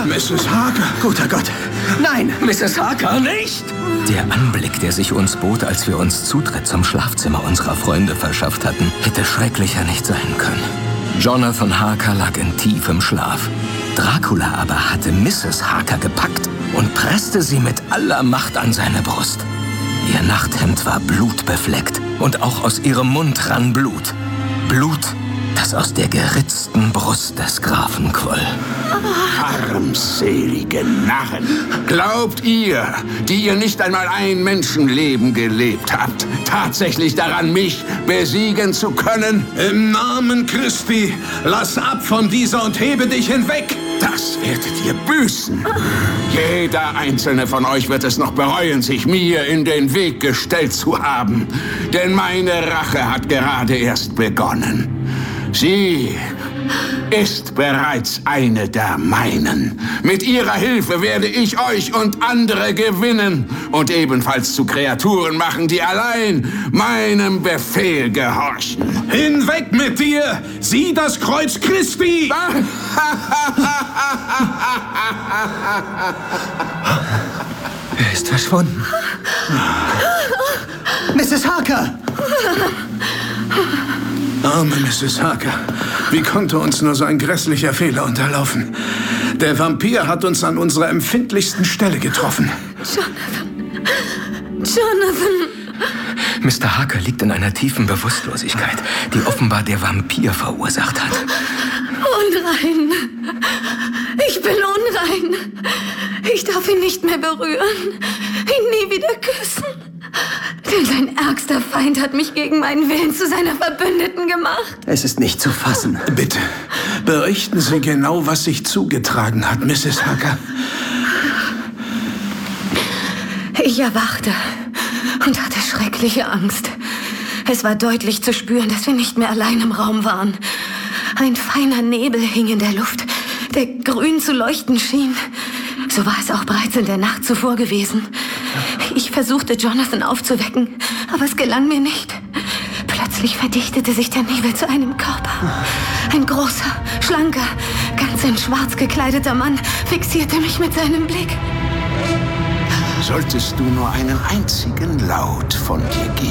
Mrs. Harker! Guter Gott! Nein! Mrs. Harker, nicht! Der Anblick, der sich uns bot, als wir uns Zutritt zum Schlafzimmer unserer Freunde verschafft hatten, hätte schrecklicher nicht sein können. Jonathan Harker lag in tiefem Schlaf. Dracula aber hatte Mrs. Harker gepackt und presste sie mit aller Macht an seine Brust. Ihr Nachthemd war blutbefleckt und auch aus ihrem Mund rann Blut. Blut, das aus der geritzten Brust des Grafen quoll. Armselige Narren! Glaubt ihr, die ihr nicht einmal ein Menschenleben gelebt habt, tatsächlich daran, mich besiegen zu können? Im Namen Christi, lass ab von dieser und hebe dich hinweg! Das werdet ihr büßen. Jeder einzelne von euch wird es noch bereuen, sich mir in den Weg gestellt zu haben. Denn meine Rache hat gerade erst begonnen. Sie ist bereits eine der meinen. Mit ihrer Hilfe werde ich euch und andere gewinnen und ebenfalls zu Kreaturen machen, die allein meinem Befehl gehorchen. Hinweg mit dir! Sieh das Kreuz Christi! Er ist verschwunden. Mrs. Harker! Arme Mrs. Harker. Wie konnte uns nur so ein grässlicher Fehler unterlaufen? Der Vampir hat uns an unserer empfindlichsten Stelle getroffen. Jonathan! Mr. Harker liegt in einer tiefen Bewusstlosigkeit, die offenbar der Vampir verursacht hat. Unrein! Ich bin unrein! Ich darf ihn nicht mehr berühren, ihn nie wieder küssen. Denn sein ärgster Feind hat mich gegen meinen Willen zu seiner Verbündeten gemacht. Es ist nicht zu fassen. Bitte, berichten Sie genau, was sich zugetragen hat, Mrs. Harker. Ich erwachte und hatte schreckliche Angst. Es war deutlich zu spüren, dass wir nicht mehr allein im Raum waren. Ein feiner Nebel hing in der Luft, der grün zu leuchten schien. So war es auch bereits in der Nacht zuvor gewesen. Ich versuchte, Jonathan aufzuwecken, aber es gelang mir nicht. Plötzlich verdichtete sich der Nebel zu einem Körper. Ein großer, schlanker, ganz in schwarz gekleideter Mann fixierte mich mit seinem Blick. Solltest du nur einen einzigen Laut von dir geben,